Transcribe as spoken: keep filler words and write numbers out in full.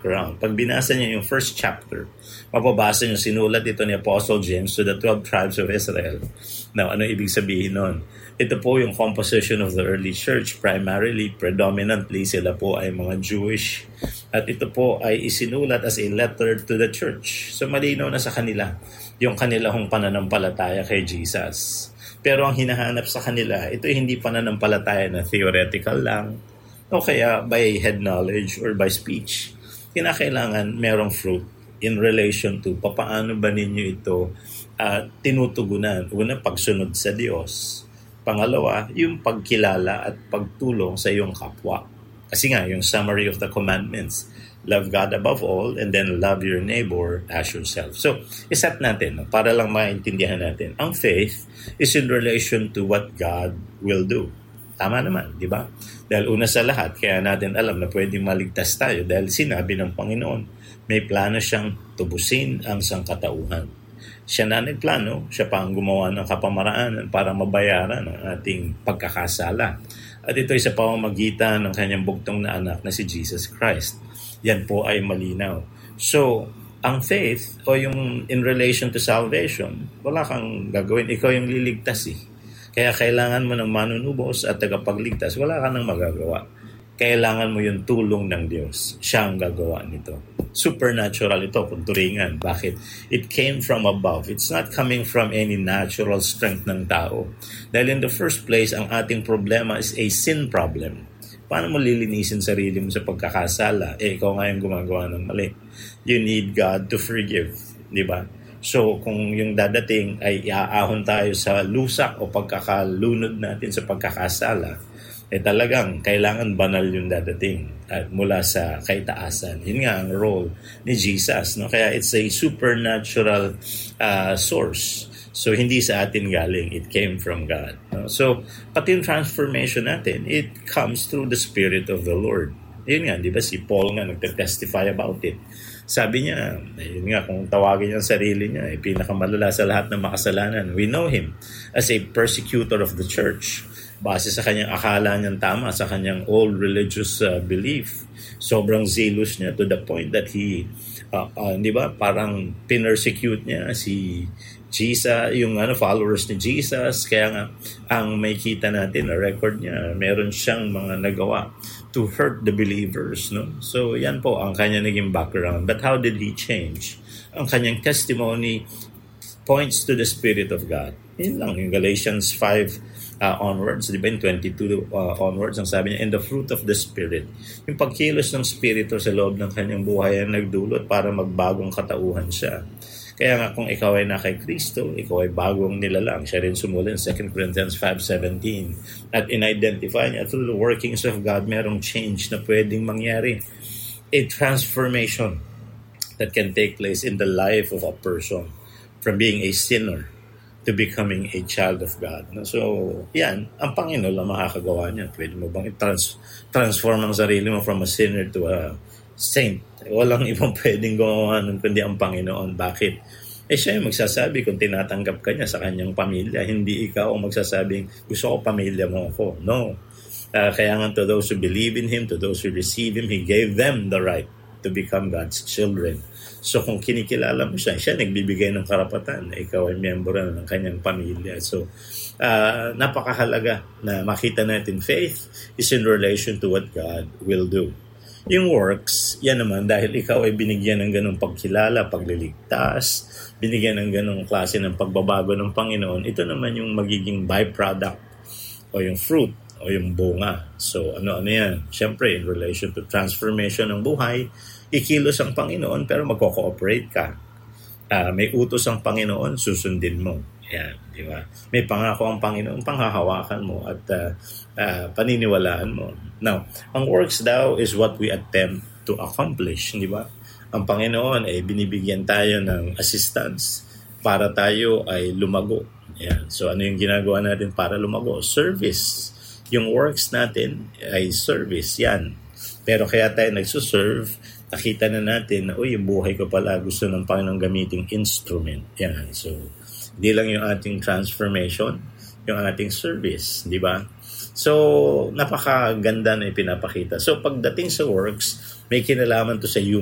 background. Pag binasa niyo yung first chapter, mapabasa niyo sinulat ito ni Apostle James to the twelve tribes of Israel. Now, ano ibig sabihin nun? Ito po yung composition of the early church. Primarily, predominantly, sila po ay mga Jewish. At ito po ay isinulat as a letter to the church. So, malinaw na sa kanila yung kanilang pananampalataya kay Jesus. Pero ang hinahanap sa kanila, ito hindi pananampalataya na theoretical lang, o kaya by head knowledge or by speech. Kinakailangan merong fruit in relation to papaano ba ninyo ito uh, tinutugunan. Una, pagsunod sa Diyos. Pangalawa, yung pagkilala at pagtulong sa iyong kapwa. Kasi nga, yung summary of the commandments, love God above all and then love your neighbor as yourself. So, isat natin, no, para lang maintindihan natin. Ang faith is in relation to what God will do. Tama naman, di ba? Dahil una sa lahat, kaya natin alam na pwedeng maligtas tayo dahil sinabi ng Panginoon, may plano siyang tubusin ang sangkatauhan. Siya na nagplano, siya pa ang gumawa ng kapamaraanan para mabayaran ang ating pagkakasala. At ito ay sa pamamagitan ng kanyang bugtong na anak na si Jesus Christ. Yan po ay malinaw. So, ang faith o yung in relation to salvation, wala kang gagawin. Ikaw yung liligtas eh. Kaya kailangan mo ng manunubos at tagapagligtas. Wala ka nang magagawa. Kailangan mo yung tulong ng Diyos. Siya ang gagawa nito. Supernatural ito kung turingan. Bakit? It came from above. It's not coming from any natural strength ng tao. Dahil in the first place, ang ating problema is a sin problem. Paano mo lilinisin sarili mo sa pagkakasala? Eh, ikaw nga yung gumagawa ng mali. You need God to forgive. Di ba? So, kung yung dadating ay iaahon tayo sa lusak o pagkakalunod natin sa pagkakasala, eh talagang kailangan banal yung dadating at mula sa kaitaasan. Yun nga ang role ni Jesus. No? Kaya it's a supernatural uh, source. So, hindi sa atin galing. It came from God. No? So, pati yung transformation natin, it comes through the Spirit of the Lord. Yun nga, di ba? Si Paul nga nagte-testify about it. Sabi niya, yun nga, kung tawagin niya ang sarili niya, eh, pinakamalala sa lahat ng makasalanan. We know him as a persecutor of the church. Base sa kanyang akala niyang tama, sa kanyang old religious uh, belief. Sobrang zealous niya to the point that he, uh, uh, di ba, parang pinersecute niya si Jesus, yung ano, followers ni Jesus. Kaya nga, ang may kita natin, na record niya, meron siyang mga nagawa to hurt the believers, no? So, yan po ang kanya naging background. But how did he change? Ang kanyang testimony points to the Spirit of God. Yun lang, yung Galatians five uh, onwards, di ba, in twenty-two uh, onwards, ang sabi niya, and the fruit of the Spirit. Yung pagkilos ng Spirito sa loob ng kanyang buhay ang nagdulot para magbagong katauhan siya. Kaya nga kung ikaw ay na kay Kristo, ikaw ay bagong nilalang. Siya rin sumula in Second Corinthians five seventeen. At in-identify niya through the workings of God, merong change na pwedeng mangyari. A transformation that can take place in the life of a person from being a sinner to becoming a child of God. So, yan, ang Panginoon lang makakagawa niya. Pwede mo bang i-trans- transform ang sarili mo from a sinner to a saint? Walang ibang pwedeng gumawa nun kundi ang Panginoon. Bakit? Eh siya yung magsasabi kung tinatanggap ka niya sa kanyang pamilya. Hindi ikaw ang magsasabing, gusto ko pamilya mo ako. No. Uh, kaya nga to those who believe in Him, to those who receive Him, He gave them the right to become God's children. So kung kinikilala mo siya, siya nagbibigay ng karapatan na ikaw ay miyembro ng kanyang pamilya. So uh, napakahalaga na makita natin faith is in relation to what God will do. Yung works, yan naman dahil ikaw ay binigyan ng ganong pagkilala, pagliligtas, binigyan ng ganong klase ng pagbabago ng Panginoon, ito naman yung magiging byproduct o yung fruit o yung bunga. So ano-ano yan? Siyempre, in relation to transformation ng buhay, ikilos ang Panginoon pero magko-cooperate ka. Uh, may utos ang Panginoon, susundin mo. Yan, di ba? May pangako ang Panginoon, panghahawakan mo at uh, uh, paniniwalaan mo. Now, ang works daw is what we attempt to accomplish, di ba? Ang Panginoon ay binibigyan tayo ng assistance para tayo ay lumago. Yan. So, ano yung ginagawa natin para lumago? Service. Yung works natin ay service. Yan. Pero kaya tayo nagsuserve, nakita na natin na, uy, yung buhay ko pala gusto ng Panginoon gamiting instrument. Yan. So, hindi lang yung ating transformation, yung ating service, di ba? So, napakaganda na ipinapakita. So, pagdating sa works, may kinalaman to sa human